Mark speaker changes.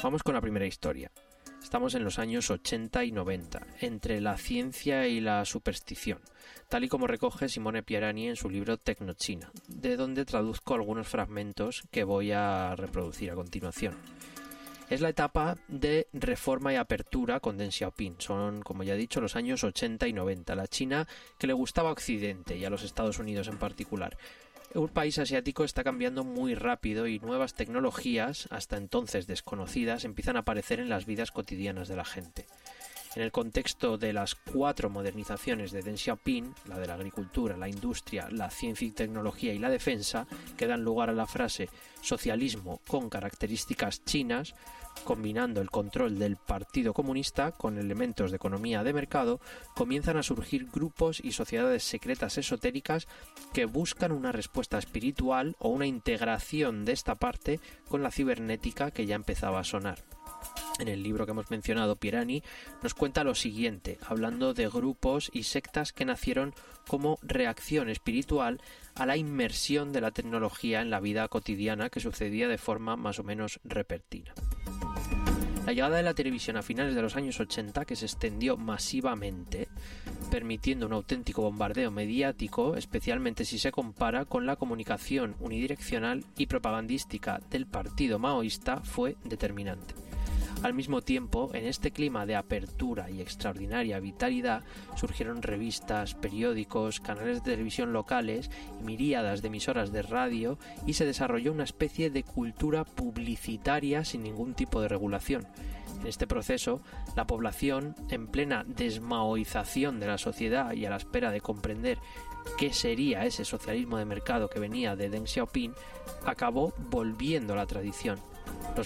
Speaker 1: Vamos con la primera historia. Estamos en los años 80 y 90, entre la ciencia y la superstición, tal y como recoge Simone Pierani en su libro Tecnochina, de donde traduzco algunos fragmentos que voy a reproducir a continuación. Es la etapa de reforma y apertura con Deng Xiaoping. Son, como ya he dicho, los años 80 y 90. La China que le gustaba a Occidente y a los Estados Unidos en particular. Un país asiático está cambiando muy rápido y nuevas tecnologías, hasta entonces desconocidas, empiezan a aparecer en las vidas cotidianas de la gente. En el contexto de las 4 modernizaciones de Deng Xiaoping, la de la agricultura, la industria, la ciencia y tecnología y la defensa, que dan lugar a la frase socialismo con características chinas, combinando el control del Partido Comunista con elementos de economía de mercado, comienzan a surgir grupos y sociedades secretas esotéricas que buscan una respuesta espiritual o una integración de esta parte con la cibernética que ya empezaba a sonar. En el libro que hemos mencionado, Pierani nos cuenta lo siguiente, hablando de grupos y sectas que nacieron como reacción espiritual a la inmersión de la tecnología en la vida cotidiana que sucedía de forma más o menos repentina. La llegada de la televisión a finales de los años 80, que se extendió masivamente, permitiendo un auténtico bombardeo mediático, especialmente si se compara con la comunicación unidireccional y propagandística del partido maoísta, fue determinante. Al mismo tiempo, en este clima de apertura y extraordinaria vitalidad, surgieron revistas, periódicos, canales de televisión locales y miríadas de emisoras de radio y se desarrolló una especie de cultura publicitaria sin ningún tipo de regulación. En este proceso, la población, en plena desmaoización de la sociedad y a la espera de comprender qué sería ese socialismo de mercado que venía de Deng Xiaoping, acabó volviendo a la tradición. Los